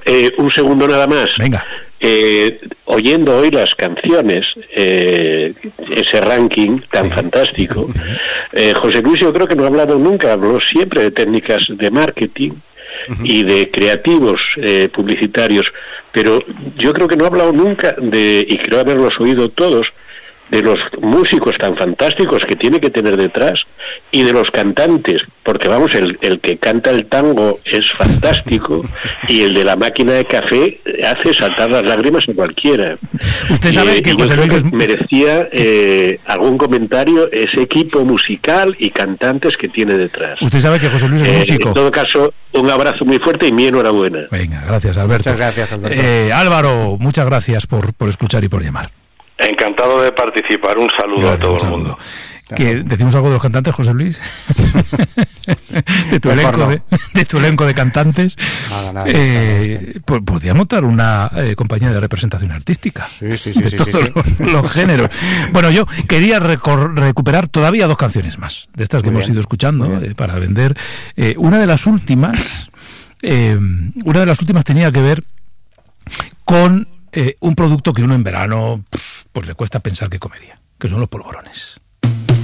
un segundo nada más. Venga. Oyendo hoy las canciones, ese ranking tan fantástico, José Luis yo creo que no ha hablado nunca, habló siempre de técnicas de marketing y de creativos publicitarios, pero yo creo que no ha hablado nunca y creo haberlos oído todos, de los músicos tan fantásticos que tiene que tener detrás y de los cantantes, porque vamos, el que canta el tango es fantástico y el de la máquina de café hace saltar las lágrimas a cualquiera. Usted sabe que José Luis merecía algún comentario ese equipo musical y cantantes que tiene detrás. Usted sabe que José Luis es músico. En todo caso, un abrazo muy fuerte y mi enhorabuena. Venga, gracias, Alberto. Muchas gracias, Alberto. Álvaro, muchas gracias por escuchar y por llamar. Encantado de participar. Un saludo a todo el mundo. ¿Que decimos algo de los cantantes, José Luis? de tu elenco de cantantes. Nada, pues podría montar una compañía de representación artística. Sí. De todos los géneros. Bueno, yo quería recuperar todavía 2 canciones más, de estas que hemos ido escuchando, para vender. Una de las últimas tenía que ver con un producto que uno en verano pues le cuesta pensar que comería, que son los polvorones.